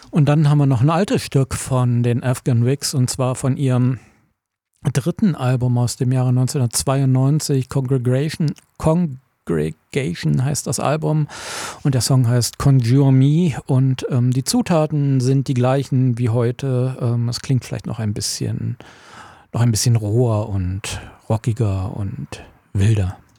Und dann haben wir noch ein altes Stück von den Afghan Wigs, und zwar von ihrem dritten Album aus dem Jahre 1992, Congregation heißt das Album, und der Song heißt Conjure Me, und die Zutaten sind die gleichen wie heute. Es klingt vielleicht noch ein bisschen roher und rockiger und wilder.